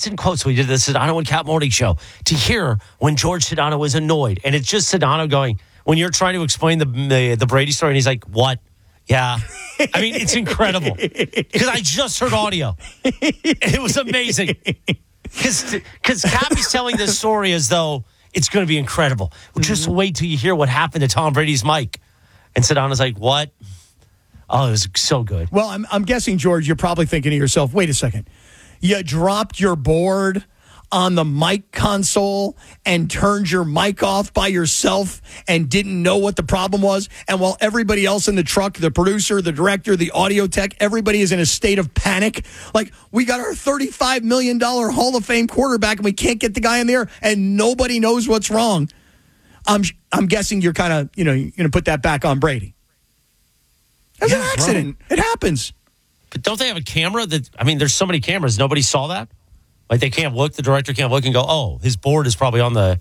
listen close. We did the Sedano and Cap Morning Show to hear when George Sedano is annoyed. And it's just Sedano going, when you're trying to explain the Brady story, and he's like, what? Yeah. I mean, it's incredible. Because I just heard audio. It was amazing. Because Cappy's telling this story as though it's going to be incredible. Well, just wait till you hear what happened to Tom Brady's mic. And Sedano's like, what? Oh, it was so good. Well, I'm guessing, George, you're probably thinking to yourself, wait a second. You dropped your board on the mic console and turned your mic off by yourself and didn't know what the problem was. And while everybody else in the truck, the producer, the director, the audio tech, everybody is in a state of panic. Like, we got our $35 million Hall of Fame quarterback and we can't get the guy in there and nobody knows what's wrong. I'm guessing you're kind of, you're going to put that back on Brady. It's an accident. Right. It happens. But don't they have a camera there's so many cameras. Nobody saw that? Like, they can't look, the director can't look and go, oh, his board is probably on the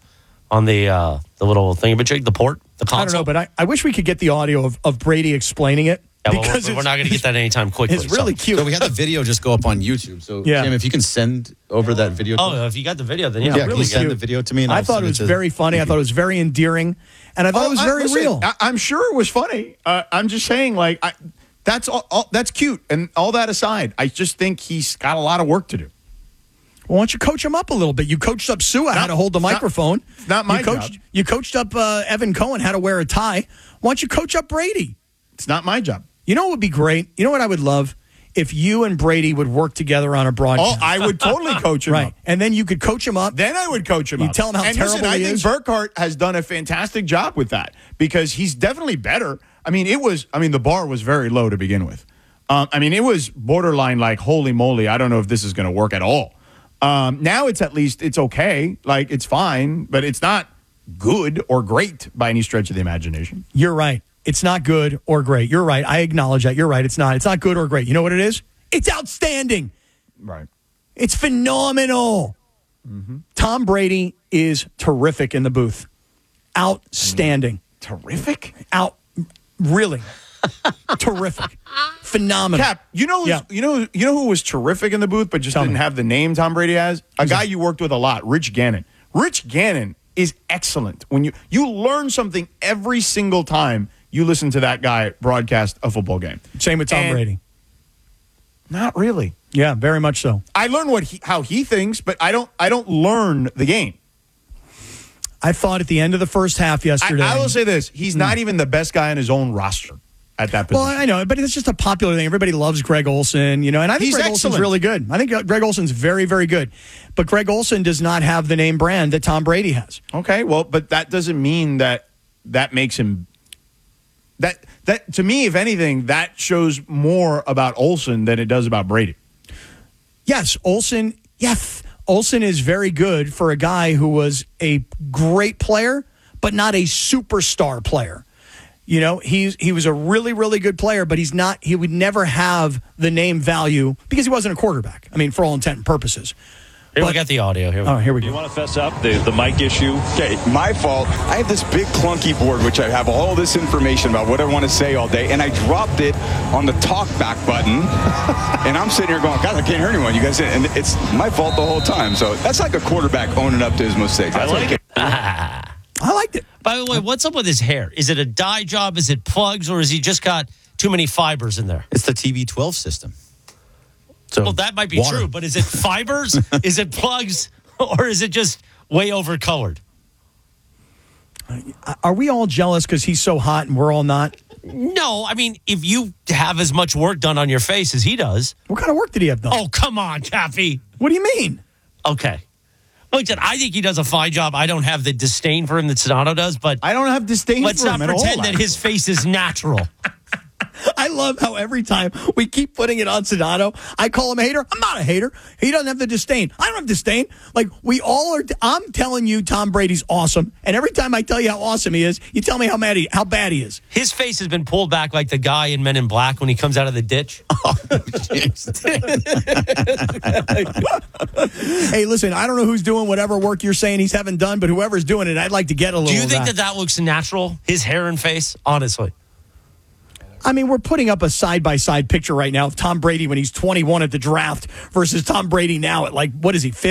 little thingamajig, the port, the console. I don't know, but I wish we could get the audio of Brady explaining it. Yeah, because we're not going to get that anytime quickly. It's really cute. So we had the video just go up on YouTube. So, Jim, if you can send over that video. If you got the video, then really can you send the video to me? And I thought it was very funny. I thought it was very endearing. And I thought it was very real. I'm sure it was funny. I'm just saying, that's all. That's cute. And all that aside, I just think he's got a lot of work to do. Well, why don't you coach him up a little bit? You coached up Sua how to hold the microphone. It's not my job. You coached up Evan Cohen how to wear a tie. Why don't you coach up Brady? It's not my job. You know what would be great? You know what I would love? If you and Brady would work together on a broadcast. Oh, I would totally coach him up. And then you could coach him up. Then I would coach him up. You tell him how terrible he is. I think Burkhardt has done a fantastic job with that because he's definitely better. The bar was very low to begin with. It was borderline like, holy moly, I don't know if this is going to work at all. Now it's okay. Like, it's fine, but it's not good or great by any stretch of the imagination. You're right. It's not good or great. You're right. I acknowledge that. You're right. It's not good or great. You know what it is? It's outstanding. Right. It's phenomenal. Mm-hmm. Tom Brady is terrific in the booth. Outstanding. Terrific? Really. Terrific. Phenomenal. Cap, you know who was terrific in the booth but just didn't have the name Tom Brady has? A guy you worked with a lot, Rich Gannon. Rich Gannon is excellent. When you learn something every single time you listen to that guy broadcast a football game. Same with Tom Brady. Not really. Yeah, very much so. I learn how he thinks, but I don't learn the game. I thought at the end of the first half yesterday. I will say this: he's not even the best guy on his own roster at that position. Well, I know, but it's just a popular thing. Everybody loves Greg Olsen, and I think he's Greg Olsen's really good. I think Greg Olsen's very, very good. But Greg Olsen does not have the name brand that Tom Brady has. Okay, well, but that doesn't mean that makes him. That to me, if anything, that shows more about Olsen than it does about Brady. Yes, Olsen. Yes, Olsen is very good for a guy who was a great player, but not a superstar player. He was a really, really good player, but he would never have the name value because he wasn't a quarterback. For all intent and purposes. Here we got the audio. Here we go. You want to fess up the mic issue? Okay, my fault. I have this big clunky board, which I have all this information about what I want to say all day, and I dropped it on the talk back button, and I'm sitting here going, God, I can't hear anyone. You guys, and it's my fault the whole time. So that's like a quarterback owning up to his mistakes. That's I like it. I liked it. By the way, what's up with his hair? Is it a dye job? Is it plugs? Or has he just got too many fibers in there? It's the TB12 system. So that might be true, but is it fibers? Is it plugs? Or is it just way overcolored? Are we all jealous because he's so hot and we're all not? No, if you have as much work done on your face as he does. What kind of work did he have done? Oh, come on, Cappy. What do you mean? Okay. Look, I think he does a fine job. I don't have the disdain for him that Sedano does, but I don't have disdain for him let's not pretend that his face is natural. I love how every time we keep putting it on Sedano, I call him a hater. I'm not a hater. He doesn't have the disdain. I don't have disdain. Like, we all are. I'm telling you Tom Brady's awesome. And every time I tell you how awesome he is, you tell me how bad he is. His face has been pulled back like the guy in Men in Black when he comes out of the ditch. Hey, listen, I don't know who's doing whatever work you're saying he's having done, but whoever's doing it, I'd like to get a little Do you of think that looks natural? His hair and face? Honestly. We're putting up a side-by-side picture right now of Tom Brady when he's 21 at the draft versus Tom Brady now at, what is he, 50?